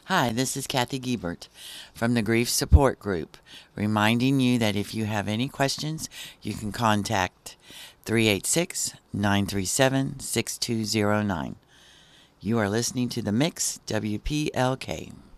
Hi, this is Kathy Giebert from the Grief Support Group, reminding you that if you have any questions, you can contact 386 937 6209. You are listening to The Mix, WPLK.